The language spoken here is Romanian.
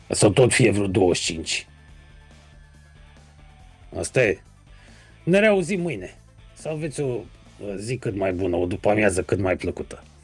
Sau tot fie vreo 25. Asta e. Ne reauzim mâine. Să aveți o zi cât mai bună, o după amiază cât mai plăcută.